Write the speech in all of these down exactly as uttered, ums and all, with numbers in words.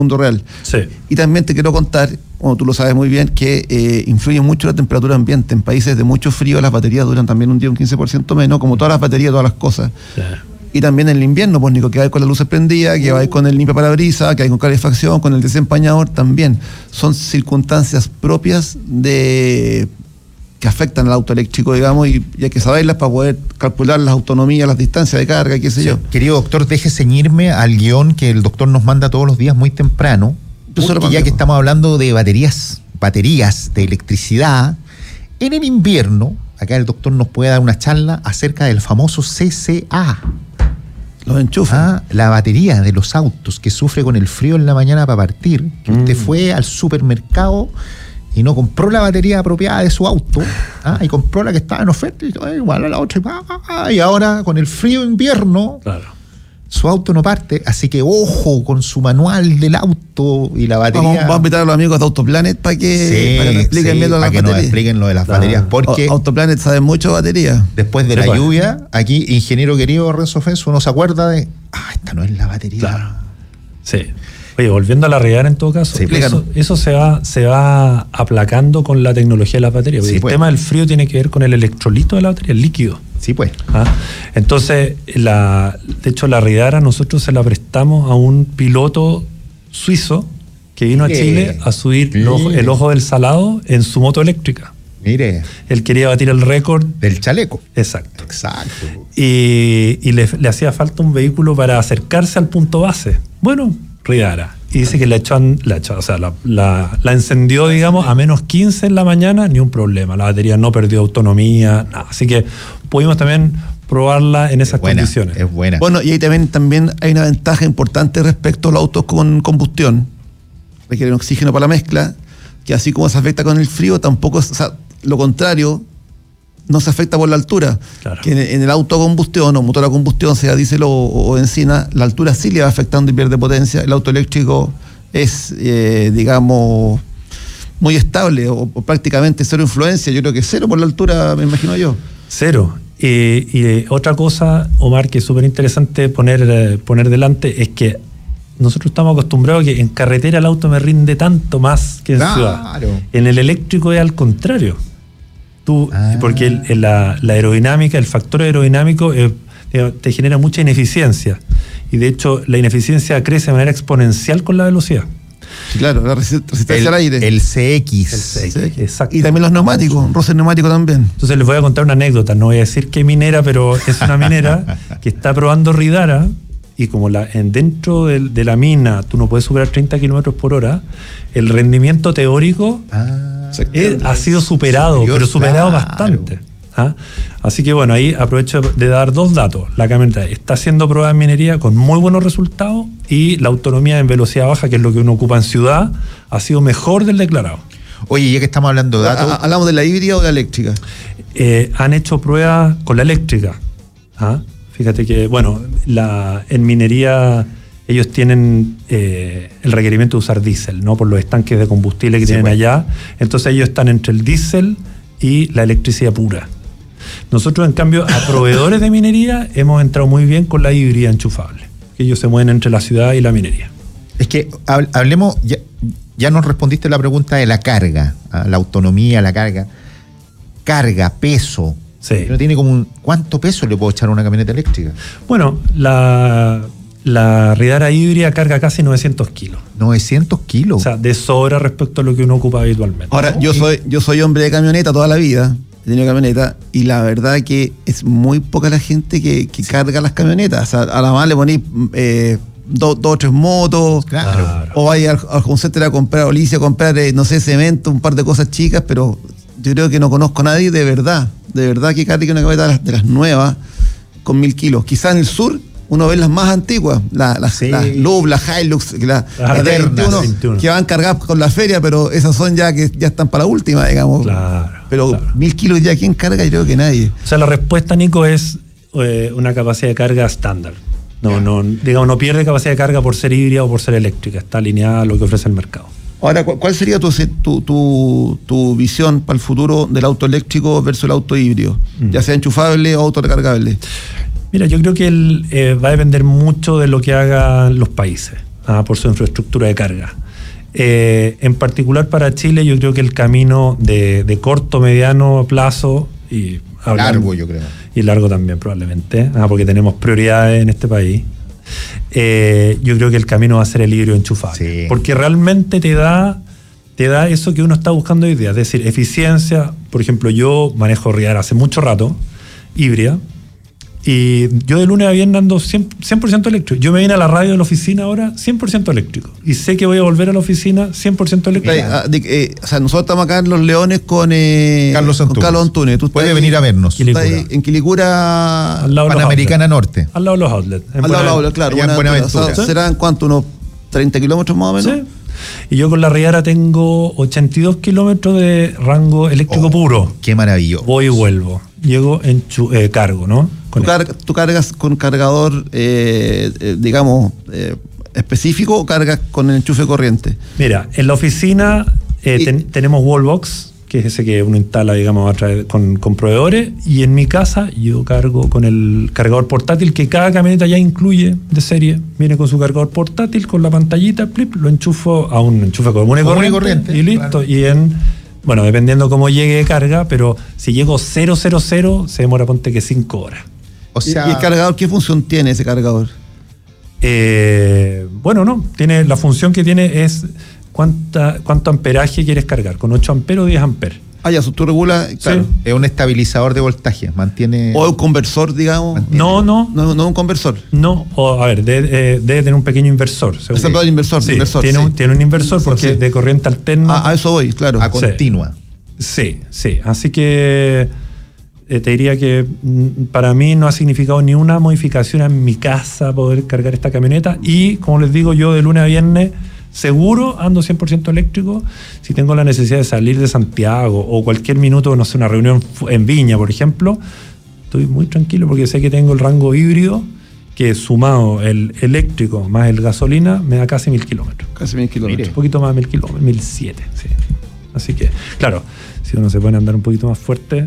mundo real. Sí. Y también te quiero contar, como tú lo sabes muy bien, que eh, influye mucho la temperatura ambiente. En países de mucho frío las baterías duran también un día un quince por ciento menos, como todas las baterías, todas las cosas. Sí. Y también en el invierno, pues Nico, que va con las luces prendidas, que va con el limpia parabrisas, que hay con calefacción, con el desempañador también. Son circunstancias propias de que afectan al auto eléctrico, digamos, y, y hay que saberlas para poder calcular las autonomías, las distancias de carga, qué sé Sí. yo. Querido doctor, deje ceñirme al guión que el doctor nos manda todos los días muy temprano, porque ya que estamos hablando de baterías, baterías de electricidad, en el invierno, acá el doctor nos puede dar una charla acerca del famoso C C A. Los enchufes. Ah, la batería de los autos que sufre con el frío en la mañana para partir, que Mm. usted fue al supermercado y no compró la batería apropiada de su auto, ¿ah? Y compró la que estaba en oferta, y dijo, "Ay, igual a la otra", y, ah, ah, ah, y ahora con el frío invierno, Claro. su auto no parte, así que ojo con su manual del auto y la batería. Vamos, vamos a invitar a los amigos de Autoplanet para que, Sí, para que nos expliquen sí, bien lo de para las que nos baterías. expliquen lo de las Ah. baterías, porque O- Autoplanet sabe mucho de batería. después de Sí, la pues. lluvia, aquí, ingeniero querido Renzo Fenzo, uno se acuerda de, ah, esta no es la batería. Claro. Sí. Oye, volviendo a la realidad en todo caso, Sí, eso, explícanos. eso se va se va aplacando con la tecnología de las baterías. Sí, el pues. tema del frío tiene que ver con el electrolito de la batería, el líquido. Sí, pues. ¿Ah? Entonces, la, de hecho, la Ridara nosotros se la prestamos a un piloto suizo que vino Mire. a Chile a subir el ojo, el ojo del Salado en su moto eléctrica. Mire, Él quería batir el récord. del chaleco. Exacto. Exacto. Y, y le, le hacía falta un vehículo para acercarse al punto base. Bueno, Ridara. Y dice que la echó, la echó, o sea, la, la, la encendió, digamos, a menos quince en la mañana, ni un problema. La batería no perdió autonomía, nada. Así que pudimos también probarla en esas Es buena, condiciones. es buena. Bueno, y ahí también, también hay una ventaja importante respecto a los autos con combustión. Requieren oxígeno para la mezcla, que así como se afecta con el frío, tampoco, o sea, lo contrario, no se afecta por la altura. Claro. Que en, en el auto a combustión o motor a combustión, sea diésel o, o benzina, la altura sí le va afectando y pierde potencia. El auto eléctrico es, eh, digamos, muy estable o, o prácticamente cero influencia. Yo creo que cero por la altura, me imagino yo. Cero. Eh, y eh, otra cosa, Omar, que es súper interesante poner, eh, poner delante, es que nosotros estamos acostumbrados a que en carretera el auto me rinde tanto más que en Claro. ciudad. En el eléctrico es al contrario. Tú, Ah. Porque el- el- la, la aerodinámica, el factor aerodinámico eh, eh, te genera mucha ineficiencia. Y de hecho, la ineficiencia crece de manera exponencial con la velocidad. Sí, claro, la resi- resistencia El, al aire. el C X. El C X, Sí. exacto. Y también los neumáticos, roce neumático también. Entonces les voy a contar una anécdota, no voy a decir qué minera, pero es una minera que está probando Ridara y como la, en, dentro del- de la mina tú no puedes superar treinta kilómetros por hora, el rendimiento teórico Ah, eh, ha sido superado, superior, pero superado claro. bastante. ¿Ah? Así que bueno, ahí aprovecho de dar dos datos. La camioneta está haciendo pruebas en minería con muy buenos resultados y la autonomía en velocidad baja, que es lo que uno ocupa en ciudad, ha sido mejor del declarado. Oye, ya que estamos hablando de A- datos, a- ¿Hablamos de la híbrida o de la eléctrica? Eh, han hecho pruebas con la eléctrica. ¿Ah? Fíjate que, bueno, la, en minería ellos tienen eh, el requerimiento de usar diésel, ¿no? Por los estanques de combustible que Sí, tienen bueno. allá. Entonces ellos están entre el diésel y la electricidad pura. Nosotros, en cambio, a proveedores de minería hemos entrado muy bien con la híbrida enchufable. Que ellos se mueven entre la ciudad y la minería. es que hab- hablemos, ya, ya nos respondiste la pregunta de la carga, ¿ah? La autonomía, la carga. Carga, peso. Sí. Uno tiene como un, ¿cuánto peso le puedo echar a una camioneta eléctrica? Bueno, la, la Ridara híbrida carga casi novecientos kilos. novecientos kilos. O sea, de sobra respecto a lo que uno ocupa habitualmente. Ahora, yo soy, yo soy hombre de camioneta toda la vida, he tenido camioneta, y la verdad que es muy poca la gente que, que carga las camionetas. O sea, a la más le ponís eh, dos o tres motos, Claro. Claro. o vaya al, al home center a comprar olicia, a comprar, eh, no sé, cemento, un par de cosas chicas, pero yo creo que no conozco a nadie de verdad, de verdad que cargue una camioneta de las, de las nuevas con mil kilos. Quizás en el sur uno ve las más antiguas, la- las Sí. las Loop, las Hilux, la, Las las de eternas, veintiuno, veintiuno. que van cargadas con la feria, pero esas son ya que ya están para la última, digamos. Claro, Pero claro. mil kilos ya, ¿quién carga? Yo creo que nadie. O sea, la respuesta, Nico, es eh, una capacidad de carga estándar. No, no, digamos, no pierde capacidad de carga por ser híbrida o por ser eléctrica. Está alineada a lo que ofrece el mercado. Ahora, ¿cu- ¿cuál sería tu, tu, tu, tu visión para el futuro del auto eléctrico versus el auto híbrido? Mm. Ya sea enchufable o auto recargable. Mira, yo creo que el, eh, va a depender mucho de lo que hagan los países. ah, por su infraestructura de carga. Eh, en particular para Chile, yo creo que el camino de, de corto, mediano plazo y hablando, largo, yo creo. Y largo también, probablemente, ah, porque tenemos prioridades en este país. Eh, yo creo que el camino va a ser el híbrido enchufable. Sí. Porque realmente te da, te da eso que uno está buscando hoy día, es decir, eficiencia. Por ejemplo, yo manejo Ridara hace mucho rato, híbrida, y yo de lunes a viernes ando cien por ciento eléctrico. Yo me vine a la radio de la oficina ahora cien por ciento eléctrico. Y sé que voy a volver a la oficina cien por ciento eléctrico. Eh, eh, o sea, nosotros estamos acá en Los Leones con, eh, Carlos Antunes. Con Carlos Antunes. Tú puedes venir a vernos. Quilicura. En Quilicura, al lado Panamericana Norte. Al lado de los outlets. Al lado de los outlets, claro. Allá en Buenaventura. O sea, ¿serán cuánto? ¿Unos treinta kilómetros más o menos? Sí. Y yo con la Ridara tengo ochenta y dos kilómetros de rango eléctrico oh, puro. Qué maravilloso. Voy y vuelvo. Llego en chu, eh, cargo, ¿no? ¿Tú, carga, ¿Tú cargas con cargador, eh, eh, digamos, eh, específico o cargas con el enchufe corriente? Mira, en la oficina eh, y, ten, tenemos Wallbox, que es ese que uno instala, digamos, a través, con, con proveedores, y en mi casa yo cargo con el cargador portátil que cada camioneta ya incluye de serie. Viene con su cargador portátil, con la pantallita, plip, lo enchufo a un enchufe común y corriente, corriente y listo. Claro. Y en, bueno, dependiendo cómo llegue de carga, pero si llego cero cero cero, se demora, ponte que cinco horas. O sea, ¿y el cargador qué función tiene ese cargador? Eh, bueno, no, tiene la función que tiene es cuánta, cuánto amperaje quieres cargar, con ocho amperes o diez amperes. Ah, ya, eso tú regulas, claro. Sí. Es un estabilizador de voltaje, mantiene... O un conversor, digamos. Mantiene. No, no. No, no un conversor. No, o a ver, debe, eh, debe tener un pequeño inversor. Es el inversor, sí, inversor. Tiene, sí. un, tiene un inversor porque sí. De corriente alterna. Ah, a eso voy, claro. A continua. Sí, sí. Así que eh, te diría que mm, para mí no ha significado ni una modificación en mi casa poder cargar esta camioneta. Y, como les digo, yo de lunes a viernes seguro ando cien por ciento eléctrico. Si tengo la necesidad de salir de Santiago o cualquier minuto, no sé, una reunión en Viña, por ejemplo, estoy muy tranquilo porque sé que tengo el rango híbrido, que sumado el eléctrico más el gasolina me da casi mil kilómetros. Casi mil kilómetros. Mire. Un poquito más de mil kilómetros, mil siete, sí. Así que, claro, si uno se pone a andar un poquito más fuerte,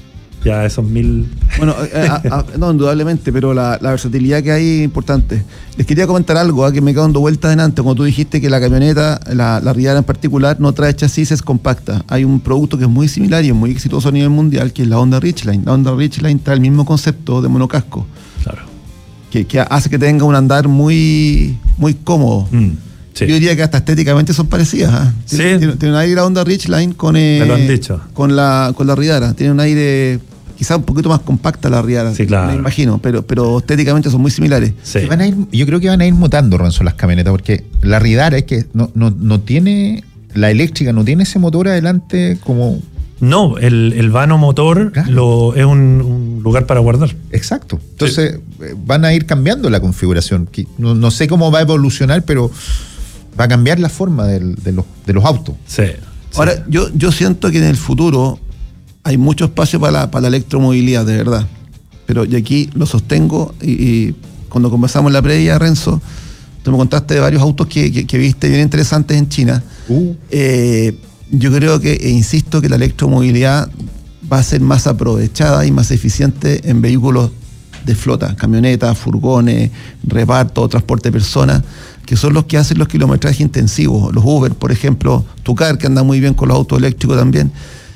ya esos mil... Bueno, a, a, no, indudablemente, pero la, la versatilidad que hay es importante. Les quería comentar algo, ¿eh? Que me quedo dando vueltas delante. Como tú dijiste que la camioneta, la, la Ridara en particular, no trae chasis, es compacta. Hay un producto que es muy similar y es muy exitoso a nivel mundial, que es la Honda Ridgeline. La Honda Ridgeline trae el mismo concepto de monocasco. Claro. Que, que hace que tenga un andar muy, muy cómodo. Mm. Sí. Yo diría que hasta estéticamente son parecidas. ¿eh? Sí. Tiene, tiene, tiene un aire la Honda Ridgeline con, eh, me lo han dicho. con, la, con la Ridara. Tiene un aire quizá un poquito más compacta la Ridara. Sí, claro. Me imagino, pero, pero estéticamente son muy similares. Sí. Van a ir, yo creo que van a ir mutando, Renzo, las camionetas, porque la Ridara es que no, no, no tiene, la eléctrica no tiene ese motor adelante como... No, el, el vano motor claro. lo, es un, un lugar para guardar. Exacto. Entonces sí. Van a ir cambiando la configuración. No, no sé cómo va a evolucionar, pero va a cambiar la forma del, de, los, de los autos. Sí. Ahora, sí. Yo, yo siento que en el futuro hay mucho espacio para la, para la electromovilidad, de verdad. Pero y aquí lo sostengo y, y cuando conversamos en la previa, Renzo, tú me contaste de varios autos que, que, que viste bien interesantes en China. Uh. Eh, yo creo que, e insisto, que la electromovilidad va a ser más aprovechada y más eficiente en vehículos de flota, camionetas, furgones, reparto, transporte de personas, que son los que hacen los kilometrajes intensivos. Los Uber, por ejemplo, Tucar, que anda muy bien con los autos eléctricos también.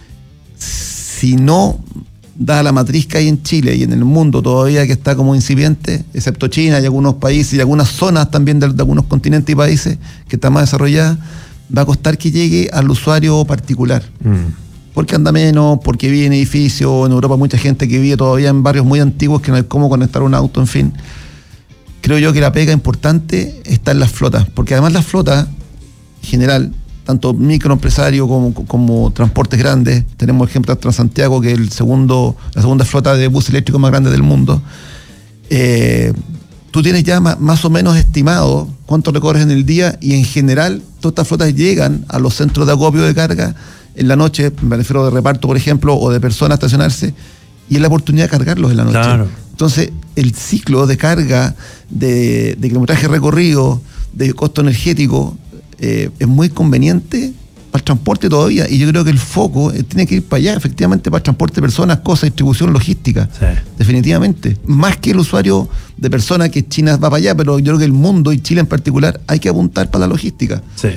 Si no da la matriz que hay en Chile y en el mundo todavía que está como incipiente, excepto China y algunos países y algunas zonas también de, de algunos continentes y países que están más desarrolladas, va a costar que llegue al usuario particular. Mm. Porque anda menos, porque vive en edificios, en Europa mucha gente que vive todavía en barrios muy antiguos que no hay cómo conectar un auto, en fin. Creo yo que la pega importante está en las flotas, porque además las flotas, en general, tanto microempresarios como, como transportes grandes. Tenemos el ejemplo de Transantiago, que es el segundo, la segunda flota de bus eléctrico más grande del mundo. Eh, tú tienes ya más, más o menos estimado cuánto recorres en el día y en general todas estas flotas llegan a los centros de acopio de carga en la noche, me refiero de reparto, por ejemplo, o de personas a estacionarse, y es la oportunidad de cargarlos en la noche. Claro. Entonces, el ciclo de carga, de, de kilometraje recorrido, de costo energético, Eh, es muy conveniente para el transporte todavía, y yo creo que el foco eh, tiene que ir para allá, efectivamente, para transporte de personas, cosas, distribución, logística, sí. definitivamente. Más que el usuario de personas que China va para allá, pero yo creo que el mundo, y Chile en particular, hay que apuntar para la logística. Sí.